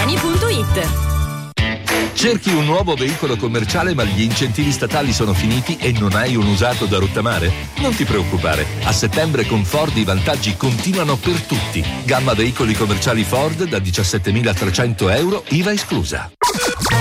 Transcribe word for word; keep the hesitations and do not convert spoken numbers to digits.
Armani punto it. Cerchi un nuovo veicolo commerciale ma gli incentivi statali sono finiti e non hai un usato da rottamare? Non ti preoccupare, a settembre con Ford i vantaggi continuano per tutti. Gamma veicoli commerciali Ford da diciassettemilatrecento euro, I V A esclusa.